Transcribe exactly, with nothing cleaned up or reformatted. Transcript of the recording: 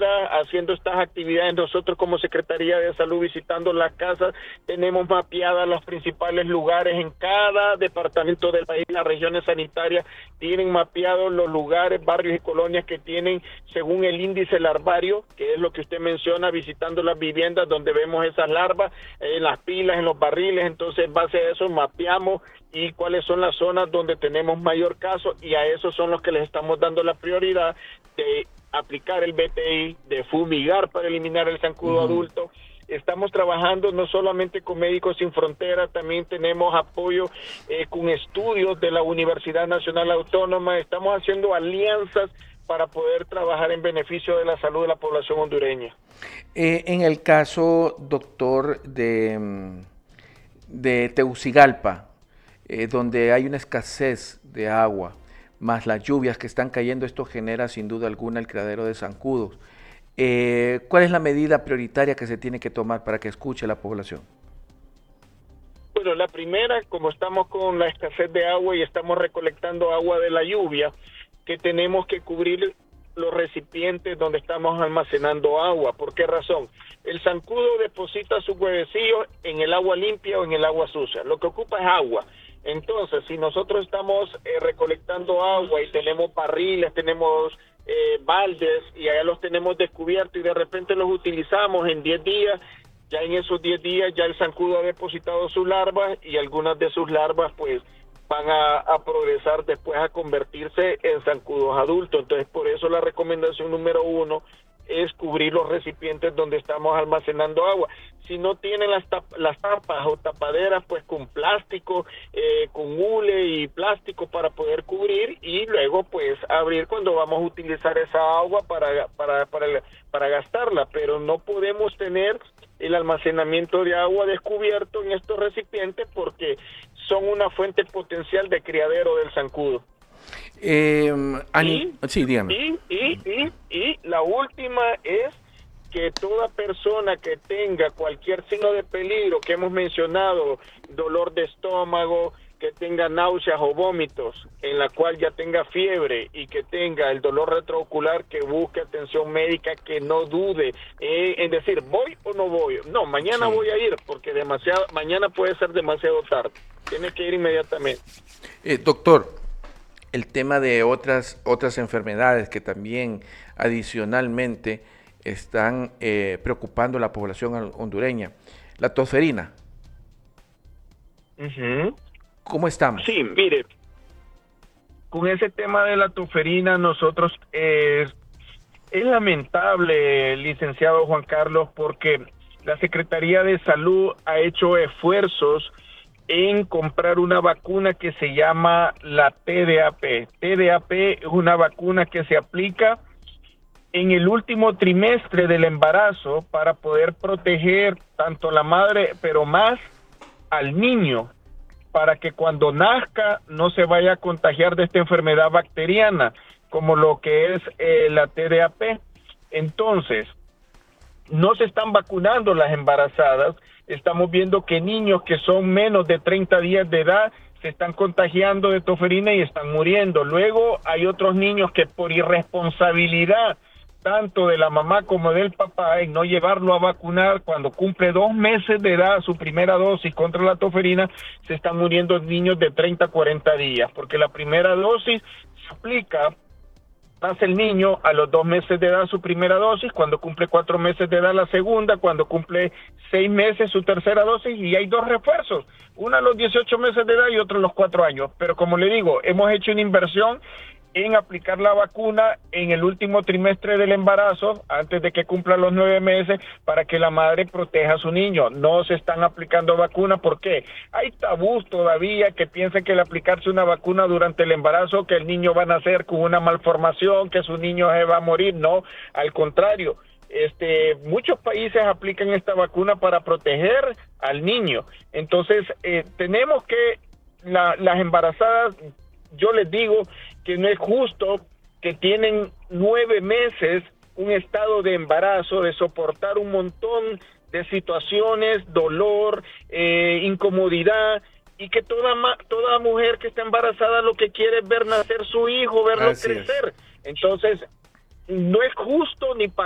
día haciendo estas actividades. Nosotros como Secretaría de Salud, visitando las casas, tenemos mapeadas los principales lugares en cada departamento del país. Las regiones sanitarias tienen mapeados los lugares, barrios y colonias que tienen según el índice larvario, que es lo que usted menciona, visitando las viviendas donde vemos esas larvas, en las pilas, en los barriles. Entonces, en base a eso mapeamos y cuáles son las zonas donde tenemos mayor caso, y a esos son los que les estamos dando la prioridad de aplicar el B T I, de fumigar para eliminar el zancudo uh-huh. adulto. Estamos trabajando no solamente con Médicos Sin Fronteras, también tenemos apoyo eh, con estudios de la Universidad Nacional Autónoma. Estamos haciendo alianzas para poder trabajar en beneficio de la salud de la población hondureña. Eh, en el caso, doctor, de, de Tegucigalpa, eh, donde hay una escasez de agua, más las lluvias que están cayendo, esto genera sin duda alguna el criadero de zancudos. Eh, ¿Cuál es la medida prioritaria que se tiene que tomar para que escuche la población? Bueno, la primera, como estamos con la escasez de agua y estamos recolectando agua de la lluvia, que tenemos que cubrir los recipientes donde estamos almacenando agua. ¿Por qué razón? El zancudo deposita sus huevecillos en el agua limpia o en el agua sucia. Lo que ocupa es agua. Entonces, si nosotros estamos eh, recolectando agua y tenemos barriles, tenemos eh, baldes y allá los tenemos descubiertos y de repente los utilizamos en diez días, ya en esos diez días ya el zancudo ha depositado sus larvas y algunas de sus larvas pues van a, a progresar después a convertirse en zancudos adultos. Entonces, por eso la recomendación número uno es cubrir los recipientes donde estamos almacenando agua. Si no tienen las, tap las tapas o tapaderas, pues con plástico, eh, con hule y plástico para poder cubrir, y luego pues abrir cuando vamos a utilizar esa agua para, para, para, para gastarla. Pero no podemos tener el almacenamiento de agua descubierto en estos recipientes porque son una fuente potencial de criadero del zancudo. Eh, y, sí, dígame. Y, y, y, y la última es que toda persona que tenga cualquier signo de peligro que hemos mencionado, dolor de estómago, que tenga náuseas o vómitos, en la cual ya tenga fiebre y que tenga el dolor retroocular, que busque atención médica, que no dude eh, en decir, ¿voy o no voy? No, mañana sí. voy a ir, porque demasiado, mañana puede ser demasiado tarde. Tiene que ir inmediatamente. Eh, doctor, el tema de otras, otras enfermedades que también adicionalmente están eh, preocupando a la población hondureña. La tosferina. Uh-huh. ¿Cómo estamos? Sí, mire, con ese tema de la tosferina nosotros eh, es lamentable, licenciado Juan Carlos, porque la Secretaría de Salud ha hecho esfuerzos en comprar una vacuna que se llama la T D A P. T D A P es una vacuna que se aplica en el último trimestre del embarazo para poder proteger tanto a la madre, pero más al niño, para que cuando nazca no se vaya a contagiar de esta enfermedad bacteriana, como lo que es eh, la T D A P. Entonces, no se están vacunando las embarazadas. Estamos viendo que niños que son menos de treinta días de edad se están contagiando de tosferina y están muriendo. Luego hay otros niños que por irresponsabilidad, tanto de la mamá como del papá, en no llevarlo a vacunar cuando cumple dos meses de edad su primera dosis contra la tosferina, se están muriendo niños de treinta a cuarenta días, porque la primera dosis se aplica, nace el niño a los dos meses de edad su primera dosis, cuando cumple cuatro meses de edad la segunda, cuando cumple seis meses su tercera dosis, y hay dos refuerzos, uno a los dieciocho meses de edad y otro a los cuatro años. Pero como le digo, hemos hecho una inversión en aplicar la vacuna en el último trimestre del embarazo, antes de que cumpla los nueve meses, para que la madre proteja a su niño. No se están aplicando vacunas. ¿Por qué? Hay tabús todavía que piensan que el aplicarse una vacuna durante el embarazo, que el niño va a nacer con una malformación, que su niño se va a morir. No, al contrario. Este, muchos países aplican esta vacuna para proteger al niño. Entonces, eh, tenemos que, la, las embarazadas, yo les digo que no es justo que tienen nueve meses un estado de embarazo, de soportar un montón de situaciones, dolor, eh, incomodidad, y que toda ma toda mujer que está embarazada lo que quiere es ver nacer su hijo, verlo Así crecer. Es. Entonces, no es justo ni para